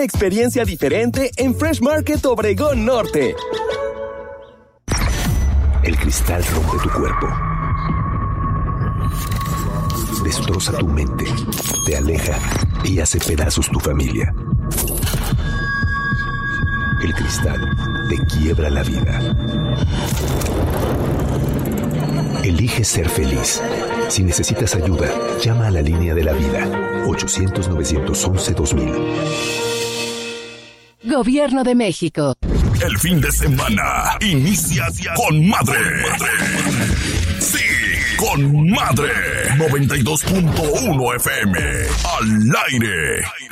Experiencia diferente en Fresh Market Obregón Norte. El cristal rompe tu cuerpo. Destroza tu mente, te aleja y hace pedazos tu familia. El cristal te quiebra la vida. Elige ser feliz. Si necesitas ayuda, llama a la línea de la vida. 800-911-2000. Gobierno de México. El fin de semana inicia con madre. Sí, con madre. 92.1 FM. Al aire.